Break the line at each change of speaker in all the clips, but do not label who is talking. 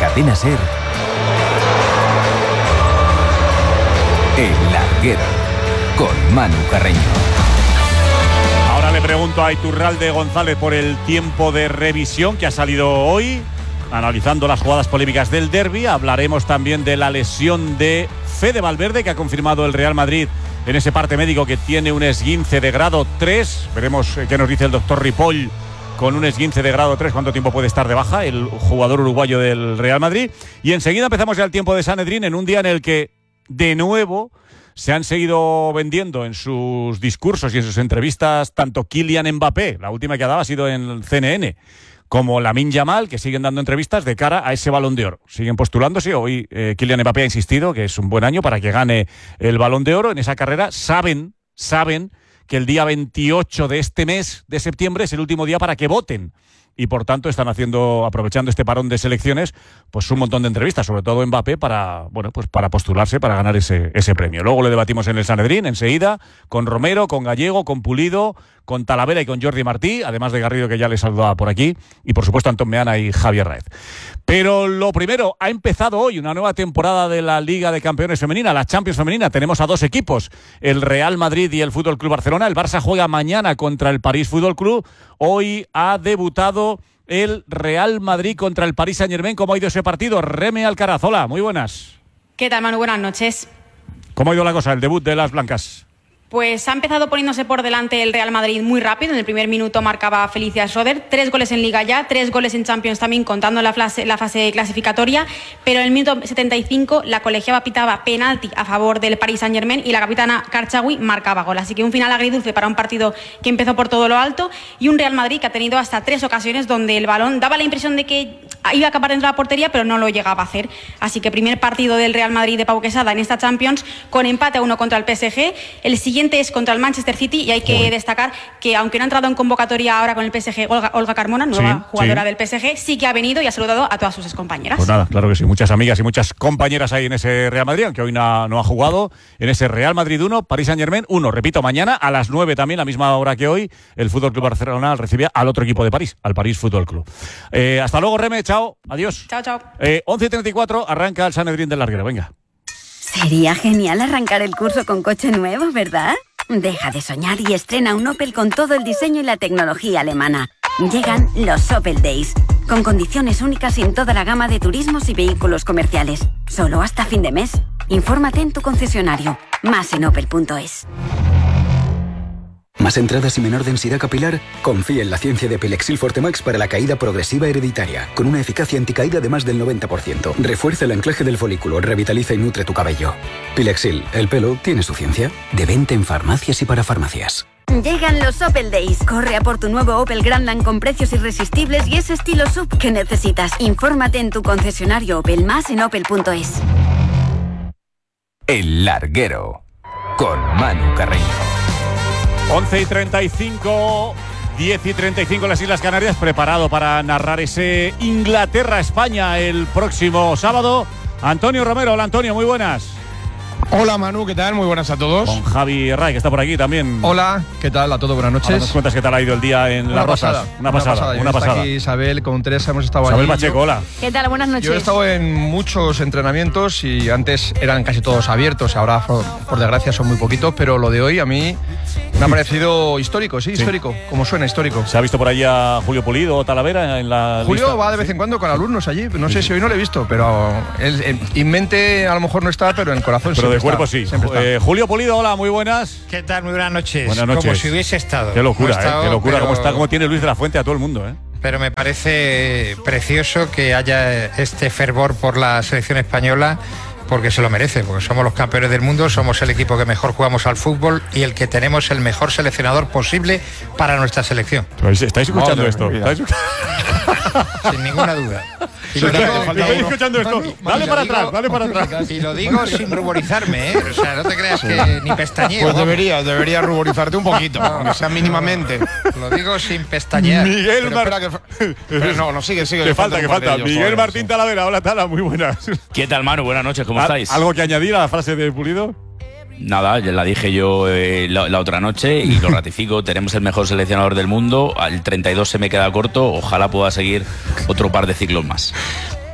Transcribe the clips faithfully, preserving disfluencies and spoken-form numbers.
Cadena SER, El Larguero, con Manu Carreño.
Ahora le pregunto a Iturralde González por el tiempo de revisión que ha salido hoy, analizando las jugadas polémicas del derbi. Hablaremos también de la lesión de Fede Valverde, que ha confirmado el Real Madrid en ese parte médico que tiene un esguince de grado tres. Veremos qué nos dice el doctor Ripoll con un esguince de grado tres, cuánto tiempo puede estar de baja el jugador uruguayo del Real Madrid. Y enseguida empezamos ya el tiempo de Sanedrín, en un día en el que, de nuevo, se han seguido vendiendo en sus discursos y en sus entrevistas tanto Kylian Mbappé, la última que ha dado ha sido en el C N N, como Lamine Yamal, que siguen dando entrevistas de cara a ese Balón de Oro. Siguen postulándose. Hoy eh, Kylian Mbappé ha insistido que es un buen año para que gane el Balón de Oro en esa carrera. Saben, saben que el día veintiocho de este mes de septiembre es el último día para que voten. Y por tanto están haciendo, aprovechando este parón de selecciones, pues un montón de entrevistas, sobre todo Mbappé, para, bueno, pues para postularse, para ganar ese, ese premio. Luego le debatimos en el Sanedrín, enseguida, con Romero, con Gallego, con Pulido, con Talavera y con Jordi Martí, además de Garrido, que ya le saludaba por aquí, y por supuesto Antón Meana y Javier Raez. Pero lo primero, ha empezado hoy una nueva temporada de la Liga de Campeones Femenina, la Champions Femenina. Tenemos a dos equipos, el Real Madrid y el Fútbol Club Barcelona. El Barça juega mañana contra el París Fútbol Club. Hoy ha debutado el Real Madrid contra el Paris Saint-Germain. ¿Cómo ha ido ese partido? Reme Alcaraz, hola, muy buenas.
¿Qué tal, Manu? Buenas noches.
¿Cómo ha ido la cosa, el debut de las blancas?
Pues ha empezado poniéndose por delante el Real Madrid muy rápido. En el primer minuto marcaba Felicia Schroeder. Tres goles en Liga ya, tres goles en Champions también, contando la fase, la fase clasificatoria. Pero en el minuto setenta y cinco la colegiada pitaba penalti a favor del Paris Saint-Germain y la capitana Karchaoui marcaba gol. Así que un final agridulce para un partido que empezó por todo lo alto, y un Real Madrid que ha tenido hasta tres ocasiones donde el balón daba la impresión de que iba a acabar dentro de la portería, pero no lo llegaba a hacer. Así que primer partido del Real Madrid de Pau Quesada en esta Champions, con empate a uno contra el P S G. El siguiente es contra el Manchester City, y hay que Uy. destacar que, aunque no ha entrado en convocatoria ahora con el P S G Olga, Olga Carmona, nueva sí, jugadora sí. del P S G, sí que ha venido y ha saludado a todas sus excompañeras.
Pues nada, claro que sí, muchas amigas y muchas compañeras ahí en ese Real Madrid, aunque hoy no, no ha jugado, en ese Real Madrid uno, Paris Saint-Germain uno. Repito, mañana a las nueve también, la misma hora que hoy, el Fútbol Club Barcelona recibe al otro equipo de París, al París Fútbol Club. Eh, hasta luego, Reme, chao, adiós.
Chao, chao.
Eh, once y treinta y cuatro, arranca el Sanedrín del Larguero, venga.
Sería genial arrancar el curso con coche nuevo, ¿verdad? Deja de soñar y estrena un Opel con todo el diseño y la tecnología alemana. Llegan los Opel Days, con condiciones únicas en toda la gama de turismos y vehículos comerciales. Solo hasta fin de mes. Infórmate en tu concesionario. Más en opel punto es.
¿Más entradas y menor densidad capilar? Confía en la ciencia de Pilexil Fortemax para la caída progresiva hereditaria, con una eficacia anticaída de más del noventa por ciento. Refuerza el anclaje del folículo, revitaliza y nutre tu cabello. Pilexil, el pelo tiene su ciencia. De venta en farmacias y para farmacias.
Llegan los Opel Days. Corre a por tu nuevo Opel Grandland con precios irresistibles y ese estilo sub que necesitas. Infórmate en tu concesionario Opel, más en opel punto es.
El Larguero, con Manu Carreño.
once y treinta y cinco, diez y treinta y cinco en las Islas Canarias, preparado para narrar ese Inglaterra-España el próximo sábado. Antonio Romero, hola Antonio, muy buenas.
Hola Manu, ¿qué tal? Muy buenas a todos.
Con Javi Ray, que está por aquí también.
Hola, ¿qué tal a todos? Buenas noches.
Ahora nos cuentas qué tal ha ido el día en
una
Las
pasada,
Rosas. Una pasada, una pasada. Una pasada.
Está aquí Isabel, con Teresa hemos estado
Isabel
allí.
Pacheco,
yo,
hola.
¿Qué tal? Buenas noches.
Yo he estado en muchos entrenamientos y antes eran casi todos abiertos, ahora por, por desgracia son muy poquitos, pero lo de hoy a mí me ha parecido histórico, sí, sí, histórico, como suena, histórico.
¿Se ha visto por allí a Julio Pulido o Talavera en la
Julio
lista?
va de vez
¿Sí?
en cuando con alumnos allí, no
sí,
sé
sí.
si hoy no lo he visto, pero él, en, en mente a lo mejor no está, pero en el corazón
pero
siempre
de cuerpo
está,
sí.
siempre está.
Eh, Julio Pulido, hola, muy buenas.
¿Qué tal? Muy buenas noches.
Buenas noches.
Como si hubiese estado.
Qué locura,
no estado,
eh, qué locura,
pero,
cómo está, cómo tiene Luis de la Fuente a todo el mundo, eh.
Pero me parece precioso que haya este fervor por la selección española, porque se lo merece, porque somos los campeones del mundo, somos el equipo que mejor jugamos al fútbol y el que tenemos el mejor seleccionador posible para nuestra selección.
¿Estáis escuchando
Madre
esto?
mía.
¿Estáis...
Sin ninguna duda.
Y lo digo, ¿estáis escuchando esto? Dale para atrás, digo, dale para atrás.
Y lo digo sin ruborizarme, ¿eh? O sea, no te creas que ni pestañeo.
Pues deberías, deberías ruborizarte un poquito, aunque sea mínimamente.
Lo digo sin pestañear.
Miguel
Martín. Que... No, no, sigue, sigue.
Que falta, que falta. Miguel todavía, Martín sí. Talavera, hola Tala, muy buenas.
¿Qué tal, Manu? Buenas noches, ¿cómo estáis?
¿Algo que añadir a la frase de Pulido?
Nada, ya la dije yo eh, la, la otra noche y lo ratifico. Tenemos el mejor seleccionador del mundo. Al treinta y dos se me queda corto. Ojalá pueda seguir otro par de ciclos más.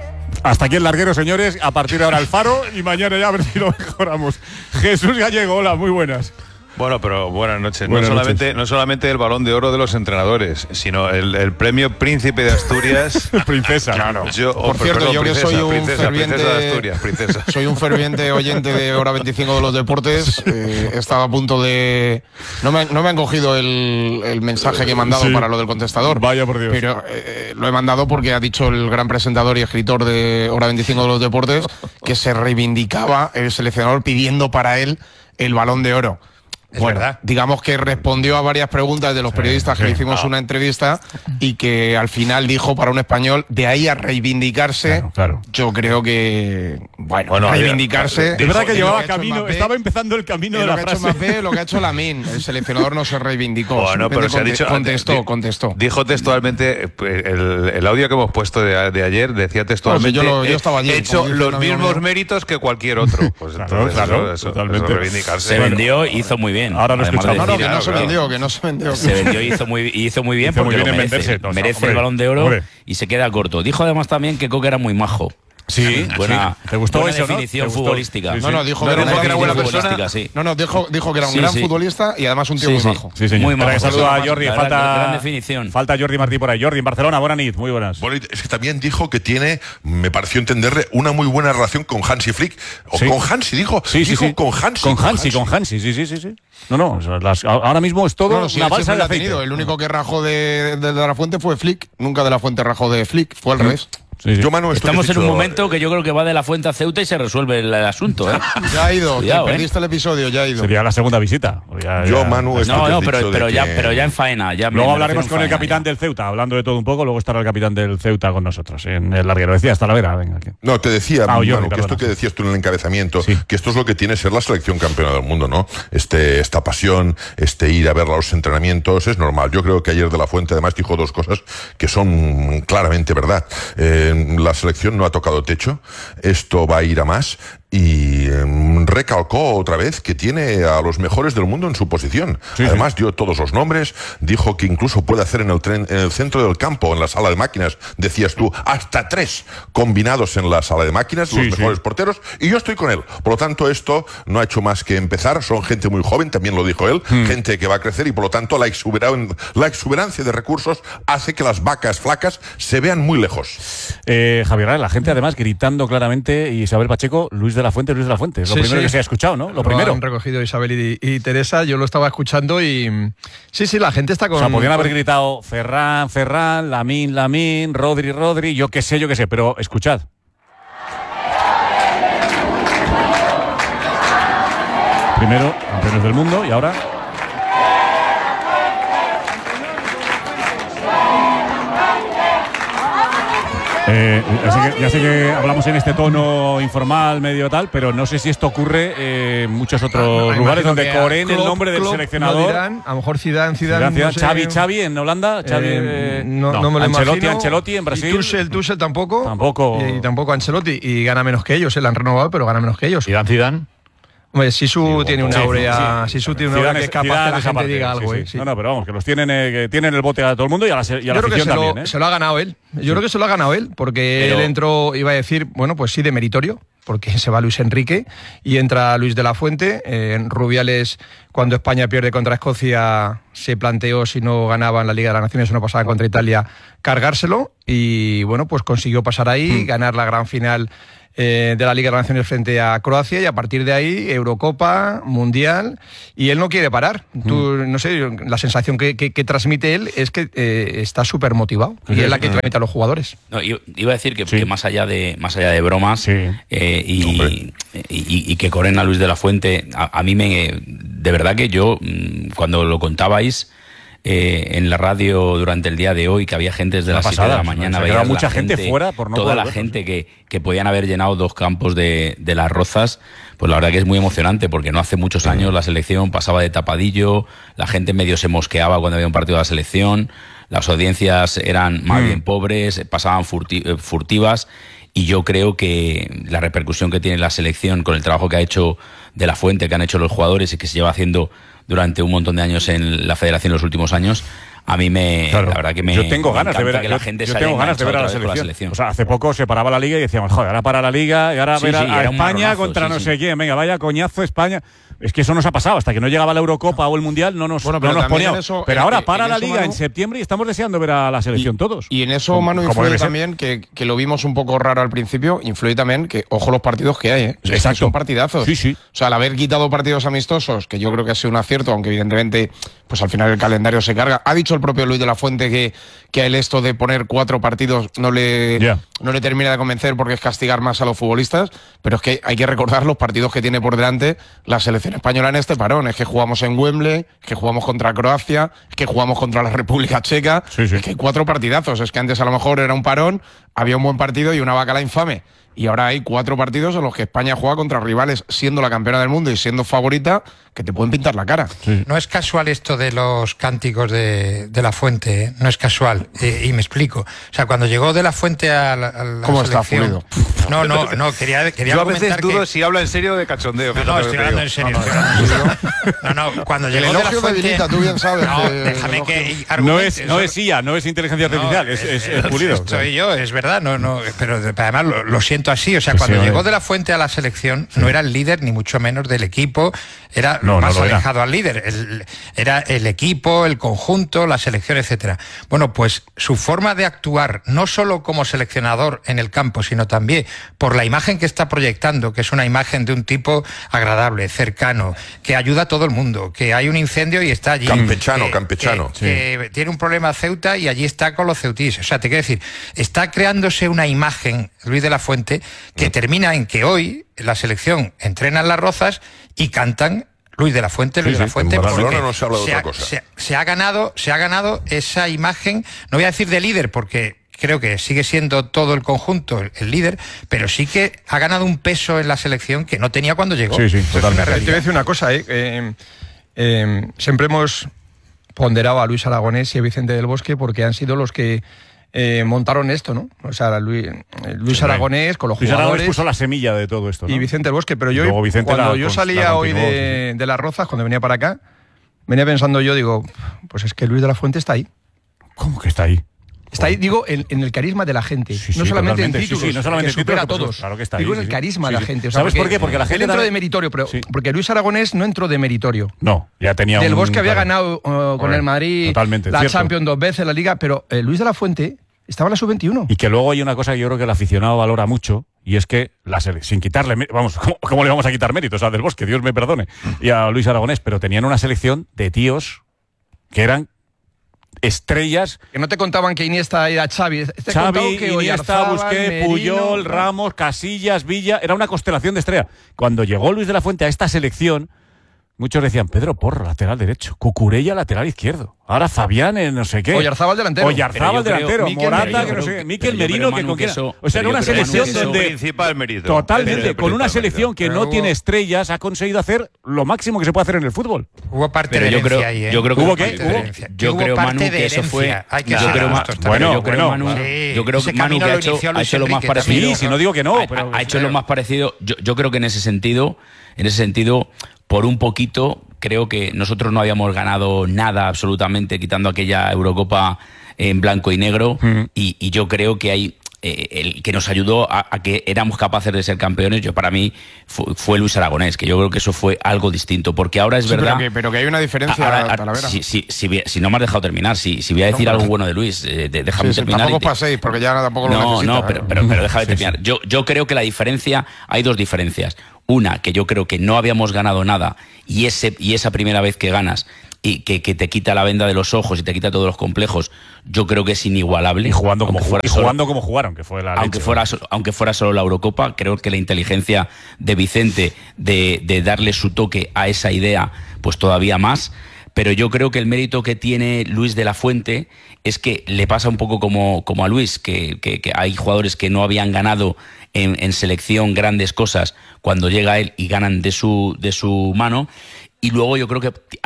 Hasta aquí el larguero, señores. A partir de ahora el faro y mañana ya a ver si lo mejoramos. Jesús Gallego, hola, muy buenas.
Bueno, pero buenas noches.
Buenas
no, solamente,
noches.
no solamente el Balón de Oro de los entrenadores, sino el, el premio Príncipe de Asturias.
Princesa.
Claro. Yo, oh,
Por cierto,
perdón,
yo que
princesa,
soy un
princesa,
ferviente
princesa de Asturias, princesa.
Soy un ferviente oyente de Hora veinticinco de los deportes. Eh, estaba a punto de... No me, no me han cogido el, el mensaje que he mandado
Sí.
para lo del contestador.
Vaya por Dios.
Pero eh, lo he mandado porque ha dicho el gran presentador y escritor de Hora veinticinco de los deportes que se reivindicaba el seleccionador pidiendo para él el Balón de Oro.
Es
Bueno,
verdad.
digamos que respondió a varias preguntas de los periodistas
sí.
que le hicimos una entrevista y que al final dijo para un español, de ahí a reivindicarse,
Claro, claro.
yo creo que, bueno,
Bueno,
reivindicarse...
Es verdad que
es lo
llevaba
ha hecho
camino,
Mbappé,
estaba empezando el camino
es
de
lo
la
que ha hecho
frase.
Mbappé, lo que ha hecho Lamine. El seleccionador no se reivindicó.
Bueno, pero se ha
simplemente
dicho.
Contestó,
di-
contestó.
Dijo textualmente, eh, el, el audio que hemos puesto de, de ayer decía textualmente.
No, si yo lo- yo
eh,
estaba allí,
He hecho
como dice
los
un amigo
mismos
mío.
méritos que cualquier otro. Pues
Claro,
entonces,
claro,
eso, eso,
totalmente.
eso es reivindicarse.
Se
Bueno,
vendió, hizo muy bien.
Ahora lo
Además de
escuchamos.
No, no,
decir,
que no se
claro.
vendió, que no se vendió.
Se vendió y hizo muy, hizo muy bien
Hizo muy
porque
bien
lo
en
merece.
venderse, no,
merece
hombre,
el Balón de Oro
hombre.
y se queda corto. Dijo además también que Coque era muy majo.
Sí,
Buena,
sí. ¿Te gustó
buena
eso, no?
definición
¿Te gustó?
futbolística.
Sí, sí.
No, no, dijo
No,
que era,
dijo
una
que era buena
definición
persona.
futbolística, sí.
No, no, dijo, dijo que era un
Sí,
gran
sí.
futbolista y además un tío
Sí,
muy
sí.
majo.
Sí, señor.
Muy
Espera, que
majo.
saluda a
La
Jordi.
verdad,
Falta,
gran definición.
falta Jordi Martí por ahí. Jordi, en Barcelona, buena nit, muy buenas.
Bueno, es que también dijo que tiene, me pareció entenderle, una muy buena relación con Hansi Flick. O
Sí.
con Hansi, dijo.
Sí, sí,
dijo
sí.
con Hansi.
Con Hansi, con Hansi, sí, sí, sí. sí. No, no, o sea, las- ahora mismo es todo
No, no, sí,
una
él
balsa
siempre
de
la ha
aceite.
tenido. El único que rajó de, de, de la fuente fue Flick. Nunca de la fuente rajó de Flick. Fue al revés.
Sí, sí.
Yo, Manu, esto que
Estamos
has
en un
dicho,
momento que yo creo que va de la Fuente a Ceuta y se resuelve el, el asunto. ¿eh?
Ya ha ido.
Cuidado,
te
¿eh?
perdiste el episodio, ya ha ido.
Sería la segunda visita. Ya-
Yo,
ya-
Manu, esto
No,
que
no,
has
pero,
dicho de
pero, ya,
que-
pero ya en faena. Ya me-
Luego
me
hablaremos
refiero
con
en
el
faena,
capitán
ya.
del Ceuta, hablando de todo un poco. Luego estará el capitán del Ceuta con nosotros en el larguero. Decía, hasta la vera, venga. Aquí.
No, te decía,
Ah,
Manu,
Jordi,
que
perdona,
esto que
sí.
decías tú en el encabezamiento,
Sí.
que esto es lo que tiene ser la selección campeona del mundo, ¿no? Este, esta pasión, este ir a ver los entrenamientos, es normal. Yo creo que ayer De La Fuente además dijo dos cosas que son claramente verdad. Eh, la selección no ha tocado techo, esto va a ir a más. Y eh, recalcó otra vez que tiene a los mejores del mundo en su posición.
Sí,
Además,
sí.
dio todos los nombres, dijo que incluso puede hacer en el, tren, en el centro del campo, en la sala de máquinas, decías tú, hasta tres combinados en la sala de máquinas,
Sí,
los
sí.
mejores porteros, y yo estoy con él. Por lo tanto, esto no ha hecho más que empezar. Son gente muy joven, también lo dijo él,
Hmm.
gente que va a crecer, y por lo tanto la, exuberan- la exuberancia de recursos hace que las vacas flacas se vean muy lejos.
Eh, Javier, la gente además gritando claramente, y Isabel Pacheco, Luis de la Fuente, Luis de la Fuente. Es lo
Sí,
primero
sí.
que se ha escuchado, ¿no? Lo,
Lo
primero.
han recogido Isabel y, y Teresa, yo lo estaba escuchando y sí, sí, la gente está con...
O sea, podrían haber gritado Ferran, Ferran, Lamín, Lamín, Rodri, Rodri, yo qué sé, yo qué sé, pero escuchad. Primero, campeones del mundo y ahora... Eh, ya, sé que, ya sé que hablamos en este tono informal, medio tal, pero no sé si esto ocurre eh, en muchos otros
Me
lugares
imagino
donde
que a
coreen el
Klopp-
nombre del
Klopp
seleccionador.
lo dirán, a lo mejor Zidane, Zidane,
Zidane,
no sé.
Xavi, Xavi en Holanda, Xavi,
Eh,
eh,
no,
no,
no me lo
Ancelotti,
imagino.
Ancelotti en Brasil.
Y Tuchel, Tuchel tampoco.
Tampoco.
Y, y tampoco Ancelotti. Y gana menos que ellos, eh, la han renovado, pero gana menos que ellos.
Zidane, Zidane.
Hombre, Sisu tiene una
Sí,
aurea,
sí, sí.
Sisu tiene una
Zidane
aurea que es
es-
capaz
Zidane
que la
esa
gente
parte,
diga
sí,
algo,
sí.
eh, sí.
No, no, pero vamos, que los tienen, eh, que tienen el bote a todo el mundo y a la, se- y a la
Yo creo que
afición
se lo,
también, ¿eh?
se lo ha ganado él. Yo creo que se lo ha ganado él, porque
Pero-
él entró, iba a decir, bueno, pues sí, de meritorio, porque se va Luis Enrique y entra Luis de la Fuente. Eh, Rubiales, cuando España pierde contra Escocia, se planteó, si no ganaban la Liga de las Naciones o no pasaban contra Italia, cargárselo. Y bueno, pues consiguió pasar ahí,
Hmm.
ganar la gran final eh, de la Liga de las Naciones frente a Croacia, y a partir de ahí Eurocopa, Mundial, y él no quiere parar. Tú, no sé, la sensación que, que- que transmite él es que eh, está súper motivado, y es la que transmite a los jugadores.
No, i- iba a decir que, que más allá de más allá de bromas eh, y, y, y que corren a Luis de la Fuente, a, a mí me de verdad que yo mm, cuando lo contabais eh, en la radio durante el día de hoy, que había gente desde
Una
las siete de
pasada,
la mañana,
se ha
veías
quedado
la
mucha gente fuera por no
toda
poder
la
verlo,
gente que, que podían haber llenado dos campos de, de Las Rozas, pues la verdad que es muy emocionante, porque no hace muchos años la selección pasaba de tapadillo, la gente medio se mosqueaba cuando había un partido de la selección, las audiencias eran más
Mm.
bien pobres, pasaban furti- eh, furtivas, y yo creo que la repercusión que tiene la selección con el trabajo que ha hecho De la Fuente, que han hecho los jugadores y que se lleva haciendo durante un montón de años en la federación en los últimos años, a mí me,
claro.
la verdad que me
Yo tengo
me
ganas de ver,
que la
yo,
gente
yo
se
tengo
haya
ganas de ver a la
enganchado otra
selección.
vez con la selección.
O sea, hace poco se paraba la liga y decíamos, joder, ahora para la liga y ahora
Sí,
ver a,
sí,
a
era un
España
marronazo,
contra
sí,
no
sí.
sé quién. Venga, vaya coñazo España. Es que eso nos ha pasado. Hasta que no llegaba la Eurocopa o el Mundial no nos,
Bueno,
no
pero
nos
también en
poníamos.
eso-
Pero
en-
ahora
en
para la
eso,
liga
Manu-
en septiembre y estamos deseando ver a la selección todos.
Y en eso,
Como-
Manu,
como
influye
debe ser.
también, que, que lo vimos un poco raro al principio, influye también que, ojo los partidos que hay, ¿eh? Es que
Exacto.
son partidazos.
Sí, sí.
O sea, al haber quitado partidos amistosos, que yo creo que ha sido un acierto, aunque evidentemente, pues al final el calendario se carga. Ha dicho el propio Luis de la Fuente que, que a él esto de poner cuatro partidos no le,
Yeah.
no le termina de convencer porque es castigar más a los futbolistas, pero es que hay que recordar los partidos que tiene por delante la selección española en este parón. Es que jugamos en Wembley, es que jugamos contra Croacia, es que jugamos contra la República Checa,
Sí, sí.
es que hay cuatro partidazos. Es que antes a lo mejor era un parón, había un buen partido y una bacala infame. Y ahora hay cuatro partidos en los que España juega contra rivales, siendo la campeona del mundo y siendo favorita, que te pueden pintar la cara.
No es casual esto de los cánticos de, de la Fuente, ¿eh? No es casual. Eh, y me explico. O sea, cuando llegó de la Fuente a la, a la
¿Cómo está,
selección... No, no, no, quería, quería
Yo a veces
argumentar
dudo
que...
si habla en serio o de cachondeo.
No, no,
fíjate
estoy
lo que
hablando
te
en serio.
digo.
estoy hablando en serio. No, no, cuando
El
llegó de la
elogio
Fuente...
debilita, tú bien sabes.
No,
que el
déjame
elogio-
que
No
argumente.
es, no es I A, no es inteligencia artificial,
No,
es, es, es pulido.
Soy yo, es verdad, no, no, pero de- además lo, lo siento así. O sea,
Sí,
cuando
sí,
llegó
vale.
de la Fuente a la selección, no era el líder, ni mucho menos del equipo, era
No,
lo
no
más
lo era.
alejado al líder. El- era el equipo, el conjunto, la selección, etcétera. Bueno, pues su forma de actuar, no solo como seleccionador en el campo, sino también por la imagen que está proyectando, que es una imagen de un tipo agradable, cercano, que ayuda a todo el mundo, que hay un incendio y está allí.
Campechano,
que-
campechano.
que- que tiene un problema Ceuta y allí está con los ceutíes. O sea, te quiero decir, está creándose una imagen, Luis de la Fuente, que termina en que hoy la selección entrena en Las Rozas y cantan Luis de la Fuente, Luis
Sí,
de la
sí,
Fuente,
en Barcelona
porque
no se habla de otra
ha,
cosa.
se- se ha ganado, se ha ganado esa imagen, no voy a decir de líder, porque creo que sigue siendo todo el conjunto el, el líder, pero sí que ha ganado un peso en la selección que no tenía cuando llegó.
Sí, sí,
Esto es
totalmente.
una
Te voy a
realidad.
decir una cosa, ¿eh? Eh, eh, siempre hemos ponderado a Luis Aragonés y a Vicente del Bosque porque han sido los que eh, montaron esto, ¿no? O sea, Luis, eh, Luis
Sí,
Aragonés con los
Luis
jugadores
Aragonés puso la semilla de todo esto, ¿no?
y Vicente del Bosque. Pero yo,
Luego Vicente
cuando
la
yo
con-
salía
la
hoy
continuó,
de, de Las Rozas, cuando venía para acá, venía pensando yo, digo, pues es que Luis de la Fuente está ahí.
¿Cómo que está ahí?
Está ahí, digo, en, en el carisma de la gente.
Sí, sí,
no solamente en
totalmente. Sí, sí,
títulos,
no solamente
que
en
supera
títulos,
a todos.
claro que está
digo,
ahí,
en el
sí,
carisma
sí,
de
sí.
la gente. O sea,
¿Sabes por qué? Porque la gente
Él entró
también-
de meritorio, pero
Sí.
porque Luis Aragonés no entró de meritorio.
No, ya tenía
Del
un...
Bosque había
claro.
ganado uh, con
Correcto.
el Madrid
Totalmente,
la
cierto.
Champions dos veces, la Liga, pero eh, Luis de la Fuente estaba en la sub veintiuno.
Y que luego hay una cosa que yo creo que el aficionado valora mucho, y es que, la sele- sin quitarle, mé- vamos, ¿cómo, cómo le vamos a quitar méritos a Del Bosque? Dios me perdone. Y a Luis Aragonés, pero tenían una selección de tíos que eran estrellas.
Que no te contaban que Iniesta era Xavi. Te he contado
Xavi,
que
Iniesta,
Oyarzábal,
Busquets,
Merino,
Puyol,
¿no?
Ramos, Casillas, Villa, era una constelación de estrellas. Cuando llegó Luis de la Fuente a esta selección, muchos decían, Pedro Porro, lateral derecho, Cucurella, lateral izquierdo, ahora Fabián en no sé qué.
Oyarzábal, delantero.
Oyarzábal,
Pero yo creo-
delantero,
Mikel
Morata,
Merino,
que no sé
pero-
qué, Mikel
pero yo
Merino,
creo,
que
Manu,
con
que
quién.
eso-
O sea, era
pero
una
yo creo, Manu,
selección
que eso-
donde...
Principal mérito.
Totalmente,
El
con una
principal
selección
mérito.
que
Pero
no
hubo-
tiene estrellas, ha conseguido hacer lo máximo que se puede hacer en el fútbol.
Hubo parte
Pero
de
yo
herencia
creo,
ahí, ¿eh?
yo creo que
¿Hubo
hubo
qué?
parte de
¿Hubo?
herencia.
Que
Yo
hubo
creo,
parte
Manu,
de
que eso fue.
herencia. Hay que
yo
ser
creo, Ma-
honestos
bueno,
también.
yo creo,
bueno,
Manu,
bueno.
Sí,
yo creo
ese
que Manu
camino
que ha
lo
hecho,
inició
ha
Luis
hecho lo más
Enrique
parecido.
también.
Sí, si no digo que no,
ha,
pero-
ha hecho lo más parecido. Yo, yo creo que en ese sentido, en ese sentido, por un poquito, creo que nosotros no habíamos ganado nada absolutamente, quitando aquella Eurocopa en blanco y negro,
Mm.
y, y yo creo que hay eh, el que nos ayudó a, a que éramos capaces de ser campeones. Yo para mí fue, fue Luis Aragonés, que yo creo que eso fue algo distinto, porque ahora es
Sí,
verdad.
pero que, pero que hay una diferencia,
Ahora, ahora,
Talavera.
si, si, si, voy- si no me has dejado terminar, si, si voy a decir
No, pero-
algo bueno de Luis, eh, de- déjame
Sí, sí,
terminar.
tampoco
y te-
paséis, porque ya tampoco lo
no,
necesita.
no, pero,
¿eh?
pero, pero déjame
Sí,
terminar.
sí.
Yo, yo creo que la diferencia, hay dos diferencias. Una, que yo creo que no habíamos ganado nada y, ese, y esa primera vez que ganas y que, que te quita la venda de los ojos y te quita todos los complejos, yo creo que es inigualable.
Y jugando como,
Aunque
ju-
fuera
y
solo-
jugando como jugaron, que fue la
aunque
leche,
fuera,
¿no?
so- aunque fuera solo la Eurocopa, creo que la inteligencia de Vicente de, de darle su toque a esa idea, pues todavía más. Pero yo creo que el mérito que tiene Luis de la Fuente es que le pasa un poco como, como a Luis, que, que- que hay jugadores que no habían ganado en, en selección grandes cosas cuando llega él y ganan de su, de su mano. Y luego yo creo que a-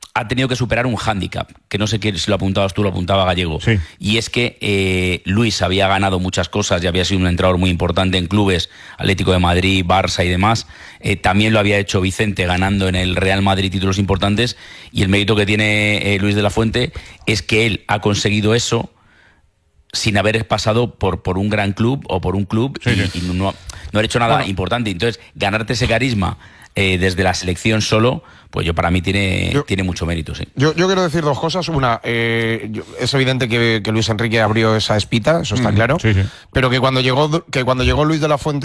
ha tenido que superar un hándicap, que no sé si lo apuntabas tú, lo apuntaba Gallego.
Sí.
Y es que eh, Luis había ganado muchas cosas y había sido un entrenador muy importante en clubes, Atlético de Madrid, Barça y demás. Eh, también lo había hecho Vicente ganando en el Real Madrid títulos importantes, y el mérito que tiene eh, Luis de la Fuente es que él ha conseguido eso sin haber pasado por, por un gran club o por un club sí, y, sí. y no, no ha hecho nada bueno. importante. Entonces, ganarte ese carisma eh, desde la selección solo, pues yo para mí tiene, yo, tiene mucho mérito. Sí.
Yo, yo quiero decir dos cosas. Una, eh, yo, es evidente que, que Luis Enrique abrió esa espita, eso está mm, claro. Sí, sí. Pero que cuando llegó que cuando llegó Luis de la Fuente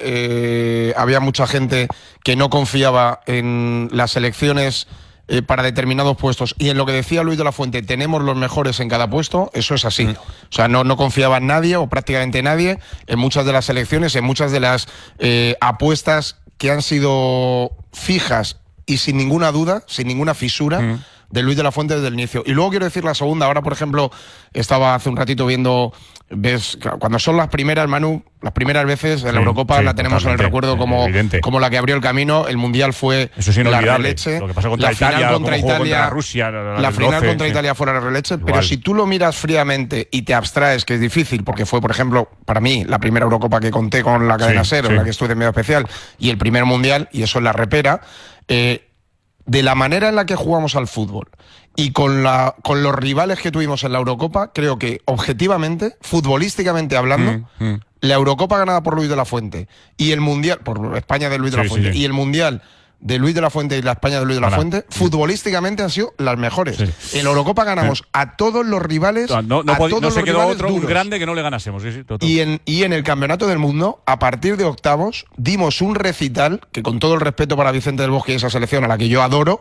eh, había mucha gente que no confiaba en las elecciones Eh, para determinados puestos, y en lo que decía Luis de la Fuente, tenemos los mejores en cada puesto, eso es así. Mm. O sea, no, no confiaba en nadie o prácticamente nadie en muchas de las elecciones, en muchas de las eh, apuestas que han sido fijas y sin ninguna duda, sin ninguna fisura mm. de Luis de la Fuente desde el inicio. Y luego quiero decir la segunda. Ahora, por ejemplo, estaba hace un ratito viendo, ves, cuando son las primeras, Manu, las primeras veces en la sí, Eurocopa sí, la tenemos en el recuerdo como, como la que abrió el camino. El Mundial fue la releche.
Lo que pasó contra
la
Italia,
final contra Italia,
contra Rusia, la,
la final
doce,
contra
sí.
Italia fue la releche.
Igual.
Pero si tú lo miras fríamente y te abstraes, que es difícil, porque fue, por ejemplo, para mí, la primera Eurocopa que conté con la cadena
sí,
SER,
sí.
en la que estuve de medio especial, y el primer Mundial, y eso es la repera, eh, de la manera en la que jugamos al fútbol y con, la, con los rivales que tuvimos en la Eurocopa, creo que objetivamente, futbolísticamente hablando, mm, mm. la Eurocopa ganada por Luis de la Fuente y el Mundial, por España de Luis de sí, la Fuente, sí, sí. y el Mundial de Luis de la Fuente y la España de Luis de la Ahora, Fuente, futbolísticamente han sido las mejores. Sí. En la Eurocopa ganamos sí. a todos los rivales.
No, no, no,
a todos
no se
los
quedó otro
duros.
grande que no le ganásemos. Sí, sí, todo, todo.
Y, en, y en el Campeonato del Mundo, a partir de octavos, dimos un recital que, con todo el respeto para Vicente del Bosque y esa selección a la que yo adoro,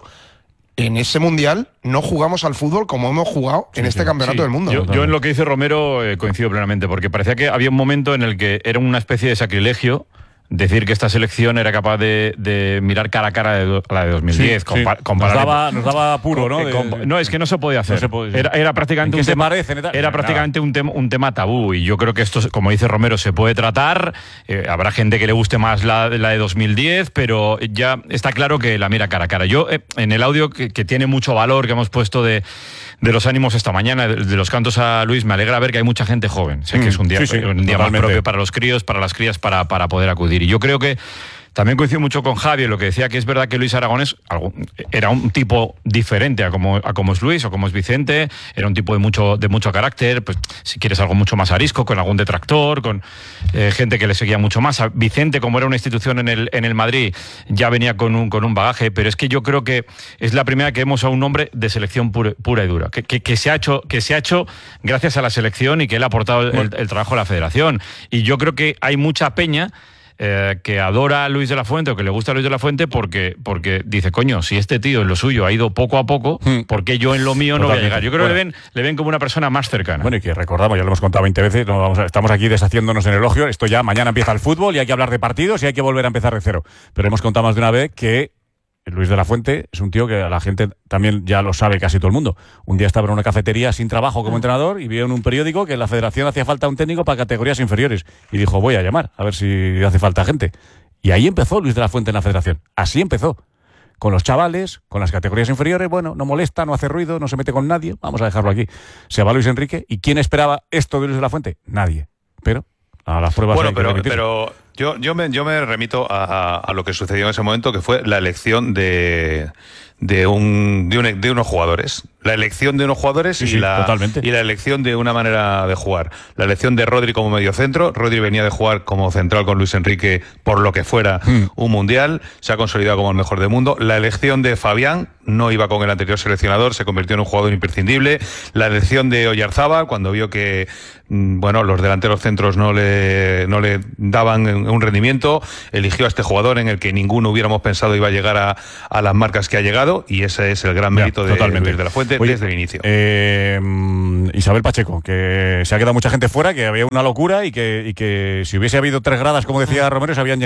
en ese Mundial no jugamos al fútbol como hemos jugado sí, en este sí, Campeonato sí. del Mundo.
Yo, yo en lo que dice Romero eh, coincido plenamente, porque parecía que había un momento en el que era una especie de sacrilegio decir que esta selección era capaz de, de mirar cara a cara de, a la de dos mil diez.
Sí, compa sí. Nos, daba, nos daba puro, ¿no? De,
no, es que no se podía hacer. No se podía. Era, era prácticamente, un tema, era prácticamente un, tema, un tema tabú, y yo creo que esto, como dice Romero, se puede tratar. Eh, habrá gente que le guste más la, la de dos mil diez, pero ya está claro que la mira cara a cara. Yo, eh, en el audio que, que tiene mucho valor que hemos puesto de, de los ánimos esta mañana, de, de los cantos a Luis, me alegra ver que hay mucha gente joven. Sé mm, que es un día, sí, sí, un día más propio para los críos, para las crías, para, para poder acudir. Y yo creo que también coincido mucho con Javi en lo que decía, que es verdad que Luis Aragonés era un tipo diferente a como, a como es Luis o como es Vicente, era un tipo de mucho, de mucho carácter, pues si quieres algo mucho más arisco, con algún detractor, con eh, gente que le seguía mucho más. A Vicente, como era una institución en el, en el Madrid, ya venía con un, con un bagaje, pero es que yo creo que es la primera que vemos a un hombre de selección pura, pura y dura, que, que, que, se ha hecho, que se ha hecho gracias a la selección y que él ha aportado el, el, el trabajo a la federación. Y yo creo que hay mucha peña Eh, que adora a Luis de la Fuente o que le gusta a Luis de la Fuente porque, porque dice, coño, si este tío en lo suyo ha ido poco a poco, mm. ¿por qué yo en lo mío no Totalmente. voy a llegar? Yo creo bueno. que le ven, le ven como una persona más cercana.
Bueno, y que recordamos, ya lo hemos contado veinte veces, no, vamos a, estamos aquí deshaciéndonos en elogio, esto ya mañana empieza el fútbol y hay que hablar de partidos y hay que volver a empezar de cero. Pero hemos contado más de una vez que Luis de la Fuente es un tío que la gente también ya lo sabe casi todo el mundo. Un día estaba en una cafetería sin trabajo como entrenador y vio en un periódico que en la federación hacía falta un técnico para categorías inferiores. Y dijo, voy a llamar, a ver si hace falta gente. Y ahí empezó Luis de la Fuente en la federación. Así empezó. Con los chavales, con las categorías inferiores, bueno, no molesta, no hace ruido, no se mete con nadie, vamos a dejarlo aquí. Se va Luis Enrique. ¿Y quién esperaba esto de Luis de la Fuente? Nadie. Pero a las pruebas
bueno,
hay
pero,
que
pero yo, yo, me, yo me remito a, a lo que sucedió en ese momento, que fue la elección de, de, un, de, un, de unos jugadores. La elección de unos jugadores
sí,
y,
sí,
la,
totalmente.
y la elección de una manera de jugar. La elección de Rodri como mediocentro. Rodri venía de jugar como central con Luis Enrique por lo que fuera mm. un mundial. Se ha consolidado como el mejor del mundo. La elección de Fabián, no iba con el anterior seleccionador, se convirtió en un jugador imprescindible. La elección de Oyarzábal, cuando vio que bueno, los delanteros centros no le, no le daban un rendimiento, eligió a este jugador en el que ninguno hubiéramos pensado iba a llegar a, a las marcas que ha llegado, y ese es el gran mérito ya, de Luis de la Fuente. Oye, desde el inicio.
Eh, Isabel Pacheco, que se ha quedado mucha gente fuera, que había una locura y que, y que si hubiese habido tres gradas, como decía Romero, se habían llenado.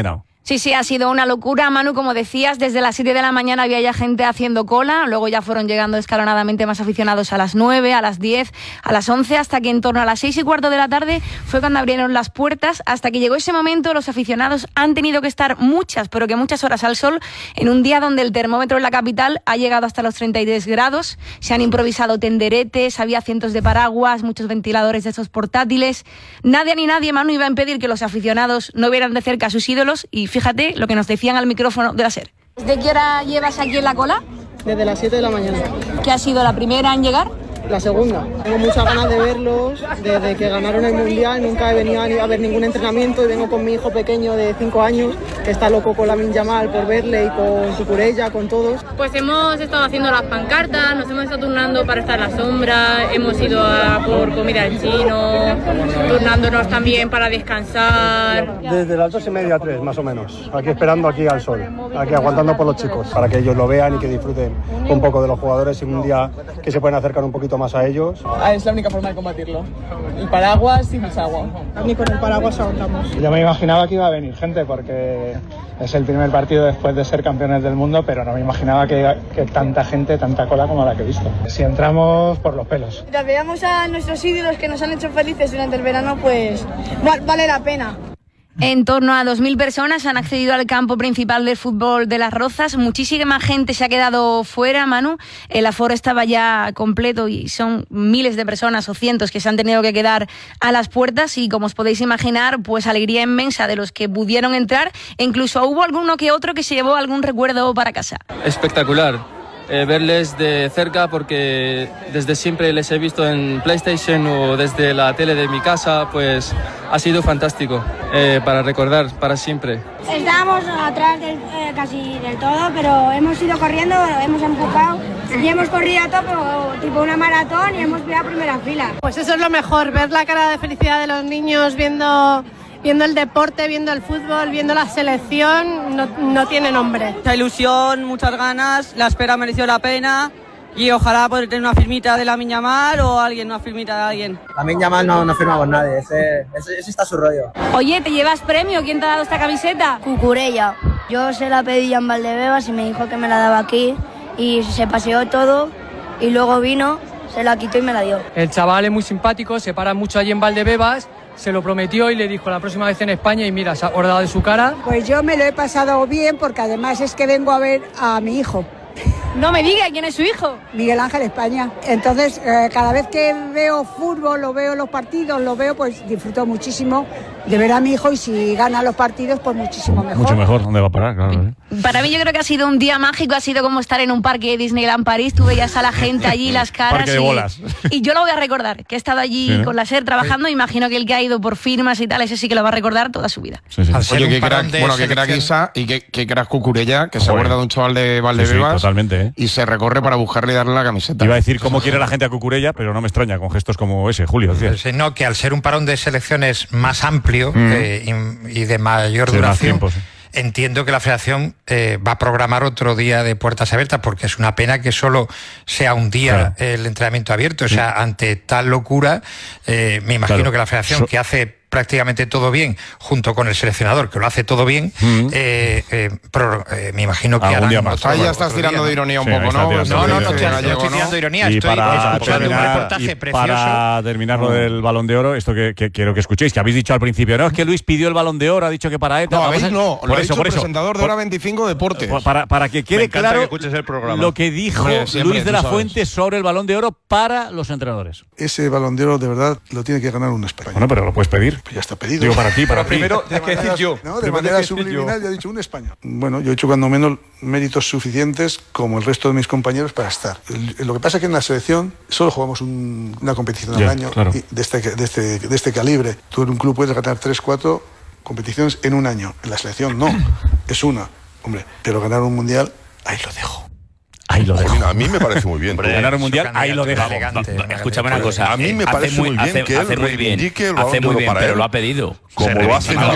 Sí, sí, ha sido una locura, Manu, como decías, desde las siete de la mañana había ya gente haciendo cola, luego ya fueron llegando escalonadamente más aficionados a las nueve, a las diez, a las once, hasta que en torno a las seis y cuarto de la tarde fue cuando abrieron las puertas. Hasta que llegó ese momento, los aficionados han tenido que estar muchas, pero que muchas horas al sol, en un día donde el termómetro en la capital ha llegado hasta los treinta y tres grados, se han improvisado tenderetes, había cientos de paraguas, muchos ventiladores de esos portátiles. Nadie ni nadie, Manu, iba a impedir que los aficionados no vieran de cerca a sus ídolos y fíjate lo que nos decían al micrófono de la SER. ¿Desde qué hora llevas aquí en la cola?
Desde las siete de la mañana.
¿Qué ha sido la primera en llegar?
La segunda. Tengo muchas ganas de verlos. Desde que ganaron el Mundial nunca he venido a ver ningún entrenamiento y vengo con mi hijo pequeño de cinco años que está loco con Lamine Yamal por verle y con Cucurella, con todos.
Pues hemos estado haciendo las pancartas, nos hemos estado turnando para estar a la sombra, hemos ido a por comida al chino, turnándonos también para descansar.
Desde las dos y media a tres, más o menos. Aquí esperando aquí al sol, aquí aguantando por los chicos, para que ellos lo vean y que disfruten un poco de los jugadores y un día que se pueden acercar un poquito más a ellos.
Ah, es la única forma de combatirlo. El paraguas y más agua. Ni con el paraguas aguantamos.
Yo me imaginaba que iba a venir gente porque es el primer partido después de ser campeones del mundo, pero no me imaginaba que, que tanta gente, tanta cola como la que he visto. Si entramos por los pelos.
Mientras veamos a nuestros ídolos que nos han hecho felices durante el verano, pues vale la pena.
En torno a dos mil personas han accedido al campo principal del fútbol de Las Rozas. Muchísima gente se ha quedado fuera, Manu. El aforo estaba ya completo y son miles de personas o cientos que se han tenido que quedar a las puertas y, como os podéis imaginar, pues alegría inmensa de los que pudieron entrar e incluso hubo alguno que otro que se llevó algún recuerdo para casa.
Espectacular. Eh, verles de cerca porque desde siempre les he visto en PlayStation o desde la tele de mi casa, pues ha sido fantástico eh, para recordar para siempre.
Estábamos atrás del, eh, casi del todo, pero hemos ido corriendo, hemos empujado y hemos corrido a tope, tipo una maratón, y hemos pillado primera fila.
Pues eso es lo mejor, ver la cara de felicidad de los niños viendo... viendo el deporte, viendo el fútbol, viendo la selección, no, no tiene nombre.
Mucha ilusión, muchas ganas, la espera mereció la pena y ojalá poder tener una firmita de Lamine Yamal o alguien, una firmita de alguien.
Lamine Yamal no, no firma con nadie, ese, ese, ese está su rollo.
Oye, ¿te llevas premio? ¿Quién te ha dado esta camiseta?
Cucurella. Yo se la pedí en Valdebebas y me dijo que me la daba aquí y se paseó todo y luego vino, se la quitó y me la dio.
El chaval es muy simpático, se para mucho allí en Valdebebas. Se lo prometió y le dijo la próxima vez en España y mira, se ha acordado de su cara.
Pues yo me lo he pasado bien porque además es que vengo a ver a mi hijo.
No me diga, ¿quién es su hijo?
Miguel Ángel España. Entonces, eh, cada vez que veo fútbol, lo veo los partidos, lo veo, pues disfruto muchísimo de ver a mi hijo y si gana los partidos, pues muchísimo mejor.
Mucho mejor, ¿dónde va a parar? Claro, ¿eh?
Para mí yo creo que ha sido un día mágico, ha sido como estar en un parque de Disneyland París, tú veías a la gente allí, las caras.
Parque de bolas.
Y, y yo lo voy a recordar, que he estado allí sí, ¿no? con la SER trabajando, sí. Imagino que el que ha ido por firmas y tal, ese sí que lo va a recordar toda su vida.
Sí, sí. Oye, qué crack, bueno, qué crack Isa y qué, qué crack Cucurella, que Joder. se acuerda de un chaval de Valdebebas.
Sí, sí, totalmente, ¿eh?
Y se recorre para buscarle y darle la camiseta.
Iba a decir cómo quiere la gente a Cucurella, pero no me extraña con gestos como ese, Julio.
Sí, no, que al ser un parón de selecciones más amplio mm. eh, y, y de mayor sí, duración, tiempo, sí. entiendo que la Federación eh, va a programar otro día de puertas abiertas, porque es una pena que solo sea un día claro. el entrenamiento abierto. O sea, sí. ante tal locura, eh, me imagino claro. que la Federación, so que hace prácticamente todo bien, junto con el seleccionador, que lo hace todo bien, mm. eh, eh, pro, eh, me imagino que harán
otro, Ahí ya estás tirando día, de ironía un sí, poco, ¿no?
No, no, no, no, estoy, no estoy tirando de ironía,
y
estoy
para
escuchando
terminar,
un reportaje
y
precioso.
Para terminar lo del Balón de Oro, esto que, que quiero que escuchéis, que habéis dicho al principio, no, es que Luis pidió el Balón de Oro, ha dicho que para ETA...
No, habéis no,
por
lo ha
eso,
dicho
por
el
eso,
presentador de
por,
Hora veinticinco Deportes.
Para, para que quede claro
que
lo que dijo
Hombre, siempre,
Luis de la Fuente sobre el Balón de Oro para los entrenadores.
Ese Balón de Oro, de verdad, lo tiene que ganar un español.
Bueno, pero lo puedes pedir.
Pues ya está pedido.
Digo, para ti, para ti.
Primero, tienes que decir yo. No, de manera subliminal ya he dicho un español. Bueno, yo he hecho cuando menos méritos suficientes como el resto de mis compañeros para estar. Lo que pasa es que en la selección solo jugamos un, una competición al yeah, año claro. y de, este, de, este, de este calibre. Tú en un club puedes ganar tres, cuatro competiciones en un año. En la selección no, es una. Hombre, pero ganar un mundial, ahí lo dejo.
Ahí lo dejo.
A mí me parece muy bien.
Hombre, ganar un mundial, ahí lo dejo.
Escúchame una cosa.
A mí me parece muy, muy bien
hace,
que él
hace muy bien,
reivindique el
hace muy bien,
para
pero
él.
lo ha pedido.
Como lo hace
en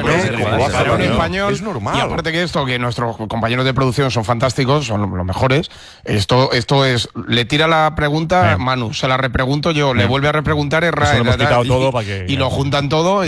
español,
es normal.
Y aparte que esto, que nuestros compañeros de producción son fantásticos, son los mejores. Esto, esto es, le tira la pregunta, eh. Manu, se la repregunto yo, eh. le vuelve a repreguntar, erra,
Eso lo hemos quitado todo para que
y lo juntan todo.